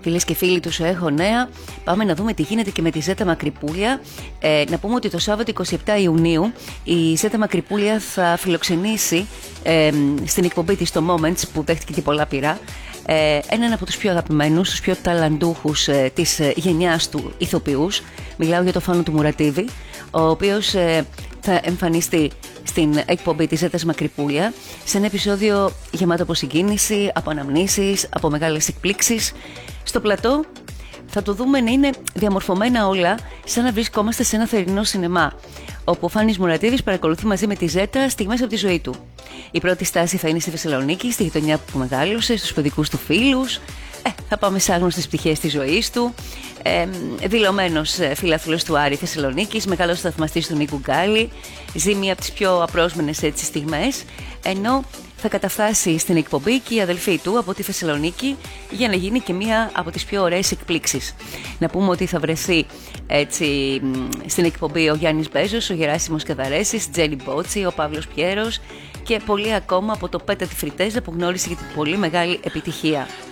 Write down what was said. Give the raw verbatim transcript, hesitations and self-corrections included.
Φίλες και φίλοι, τους έχω νέα. Πάμε να δούμε τι γίνεται και με τη Ζέτα Μακρυπούλια. Ε, να πούμε ότι το Σάββατο εικοστή εβδόμη Ιουνίου η Ζέτα Μακρυπούλια θα φιλοξενήσει ε, στην εκπομπή της το Moments, που δέχτηκε και πολλά πειρά, ε, έναν από τους πιο αγαπημένους, τους πιο ταλαντούχους ε, της ε, γενιάς του ηθοποιούς. Μιλάω για το Φάνο του Μουρατίδη, ο οποίος ε, θα εμφανιστεί στην εκπομπή της Ζέτας Μακρυπούλια σε ένα επεισόδιο γεμάτο από συγκίνηση, από αναμνήσεις, από μεγάλες εκπλήξεις. Στο πλατό θα το δούμε να είναι διαμορφωμένα όλα σαν να βρισκόμαστε σε ένα θερινό σινεμά, όπου ο Φάνης Μουρατίδης παρακολουθεί μαζί με τη Ζέτα στιγμές από τη ζωή του. Η πρώτη στάση θα είναι στη Θεσσαλονίκη, στη γειτονιά που μεγάλωσε, στους παιδικούς του φίλους. Ε, θα πάμε σε άγνωστες πτυχές της ζωής του. Ε, δηλωμένος φιλάθλος του Άρη Θεσσαλονίκης, μεγάλος θαυμαστής του Νίκου Γκάλη, ζει μία από τις πιο απρόσμενες έτσι στιγμές, ενώ θα καταφτάσει στην εκπομπή και η αδελφή του από τη Θεσσαλονίκη για να γίνει και μία από τις πιο ωραίες εκπλήξεις. Να πούμε ότι θα βρεθεί έτσι στην εκπομπή ο Γιάννης Μπέζος, ο Γεράσιμος Καδαρέσης, Τζένι Μπότσι, ο Παύλος Πιέρος και πολλοί ακόμα από το Πέτα τη Φριτέζα, που γνώρισε για την πολύ μεγάλη επιτυχία.